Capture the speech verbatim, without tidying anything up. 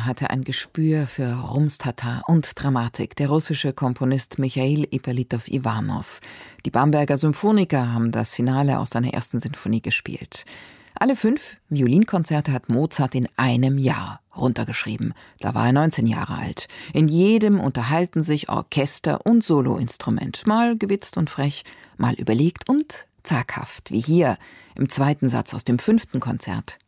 Wagner hatte ein Gespür für Rumstata und Dramatik, der russische Komponist Michail Ippolitow-Iwanow. Die Bamberger Symphoniker haben das Finale aus seiner ersten Sinfonie gespielt. Alle fünf Violinkonzerte hat Mozart in einem Jahr runtergeschrieben. Da war er neunzehn Jahre alt. In jedem unterhalten sich Orchester und Soloinstrument. Mal gewitzt und frech, mal überlegt und zaghaft, wie hier im zweiten Satz aus dem fünften Konzert.